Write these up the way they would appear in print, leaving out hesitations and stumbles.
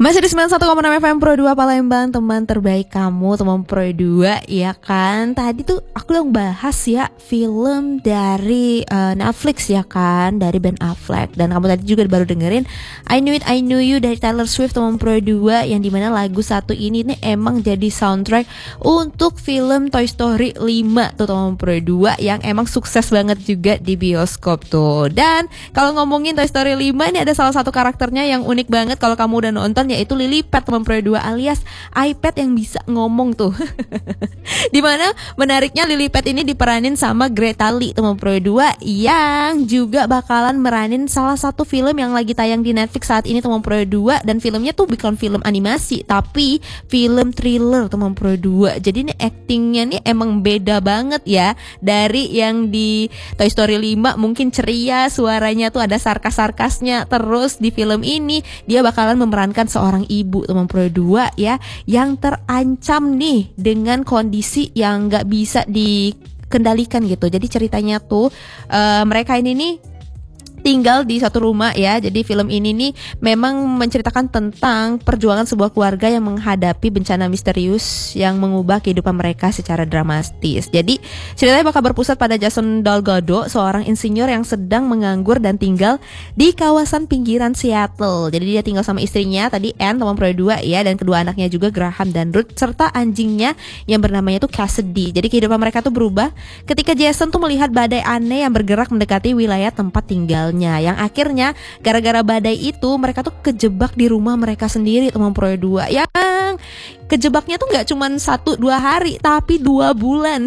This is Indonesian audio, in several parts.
Masih di 91,6 FM Pro 2 Palembang, teman terbaik kamu, teman Pro 2, ya kan? Tadi tuh aku yang bahas ya film dari Netflix ya kan, dari Ben Affleck. Dan kamu tadi juga baru dengerin I Knew It, I Knew You dari Taylor Swift, teman Pro 2, yang dimana lagu satu ini nih emang jadi soundtrack untuk film Toy Story 5 tuh teman Pro 2, yang emang sukses banget juga di bioskop tuh. Dan kalau ngomongin Toy Story 5 ini ada salah satu karakternya yang unik banget kalau kamu udah nonton, yaitu Lilliput teman Pro 2, alias iPad yang bisa ngomong tuh. Dimana menariknya Lilliput ini diperanin sama Greta Lee teman Pro 2, yang juga bakalan meranin salah satu film yang lagi tayang di Netflix saat ini teman Pro 2. Dan filmnya tuh bukan film animasi tapi film thriller teman Pro 2. Jadi ini actingnya nih emang beda banget ya dari yang di Toy Story 5, mungkin ceria, suaranya tuh ada sarkas-sarkasnya. Terus di film ini dia bakalan memerankan seorang ibu teman Pro 2 ya, yang terancam nih dengan kondisi yang gak bisa dikendalikan gitu. Jadi ceritanya tuh mereka ini nih tinggal di satu rumah ya. Jadi film ini nih memang menceritakan tentang perjuangan sebuah keluarga yang menghadapi bencana misterius yang mengubah kehidupan mereka secara dramatis. Jadi ceritanya bakal berpusat pada Jason Delgado, seorang insinyur yang sedang menganggur dan tinggal di kawasan pinggiran Seattle. Jadi dia tinggal sama istrinya tadi Anne teman Pro 2 ya, dan kedua anaknya juga Graham dan Ruth, serta anjingnya yang bernamanya tuh Cassidy. Jadi kehidupan mereka tuh berubah ketika Jason tuh melihat badai aneh yang bergerak mendekati wilayah tempat tinggal, yang akhirnya gara-gara badai itu mereka tuh kejebak di rumah mereka sendiri teman Pro 2. Yang kejebaknya tuh gak cuma 1-2 hari tapi 2 bulan.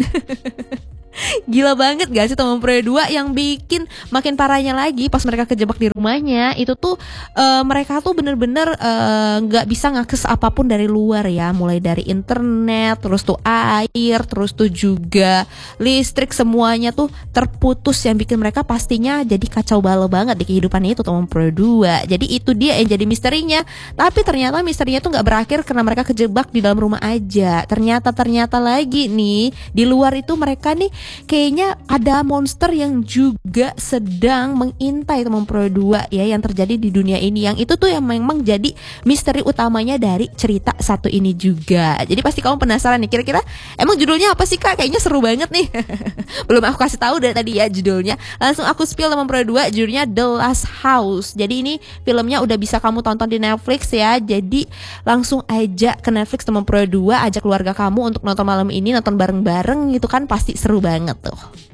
Gila banget gak sih teman Pro 2? Yang bikin makin parahnya lagi pas mereka kejebak di rumahnya itu tuh mereka tuh bener-bener gak bisa ngakses apapun dari luar ya, mulai dari internet, terus tuh air, terus tuh juga listrik, semuanya tuh terputus, yang bikin mereka pastinya jadi kacau balau banget di kehidupannya itu teman Pro 2. Jadi itu dia yang jadi misterinya. Tapi ternyata misterinya tuh gak berakhir karena mereka kejebak di dalam rumah aja. Ternyata lagi nih di luar itu mereka nih kayaknya ada monster yang juga sedang mengintai teman Pro 2 ya, yang terjadi di dunia ini. Yang itu tuh yang memang jadi misteri utamanya dari cerita satu ini juga. Jadi pasti kamu penasaran nih, kira-kira emang judulnya apa sih Kak? Kayaknya seru banget nih. Belum aku kasih tahu dari tadi ya judulnya. Langsung aku spill teman Pro 2, judulnya The Last House. Jadi ini filmnya udah bisa kamu tonton di Netflix ya. Jadi langsung aja ke Netflix teman Pro 2, ajak keluarga kamu untuk nonton malam ini, nonton bareng-bareng gitu kan, pasti seru banget tuh.